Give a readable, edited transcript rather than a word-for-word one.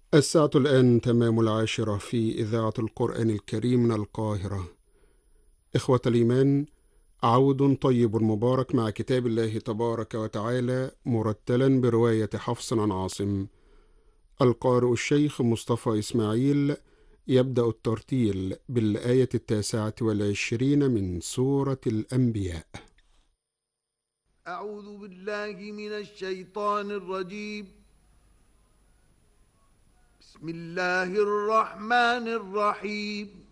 الساعة الآن تمام 10 في إذاعة القرآن الكريم من القاهرة. إخوة الإيمان، عود طيب مبارك مع كتاب الله تبارك وتعالى مرتلا برواية حفص عن عاصم. القارئ الشيخ مصطفى إسماعيل يبدأ الترتيل بالآية 29 من سورة الأنبياء. أعوذ بالله من الشيطان الرجيم. بسم الله الرحمن الرحيم.